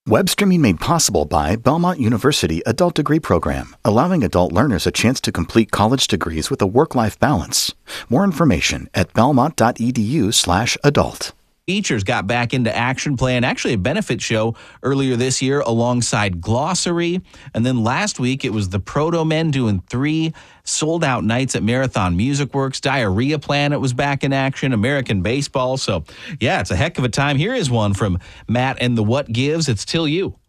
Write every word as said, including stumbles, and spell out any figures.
Web streaming made possible by Belmont University Adult Degree Program, allowing adult learners a chance to complete college degrees with a work-life balance. More information at belmont.edu slash adult. Teachers got back into Action Plan, actually a benefit show earlier this year alongside Glossary. And then last week, it was the Proto Men doing three sold-out nights at Marathon Music Works. Diarrhea Planet was back in action, American Baseball. So, yeah, it's a heck of a time. Here is one from Matt and the What Gives. It's Till You.